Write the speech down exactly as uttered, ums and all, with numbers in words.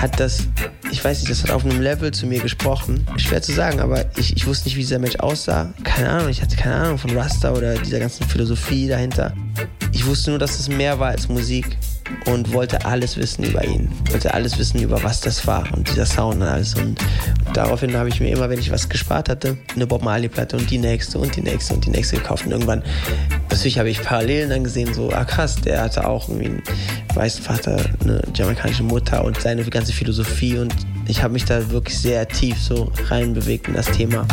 hat das, ich weiß nicht, das hat auf einem Level zu mir gesprochen. Schwer zu sagen, aber ich, ich wusste nicht, wie dieser Mensch aussah. Keine Ahnung, ich hatte keine Ahnung von Rasta oder dieser ganzen Philosophie dahinter. Ich wusste nur, dass es mehr war als Musik und wollte alles wissen über ihn. Wollte alles wissen, über was das war und dieser Sound und alles. Und daraufhin habe ich mir immer, wenn ich was gespart hatte, eine Bob Marley-Platte und die nächste und die nächste und die nächste gekauft. Und irgendwann, natürlich habe ich Parallelen dann gesehen, so, ah krass, der hatte auch irgendwie einen weißen Vater, eine jamaikanische Mutter und seine ganze Philosophie. Und ich habe mich da wirklich sehr tief so reinbewegt in das Thema.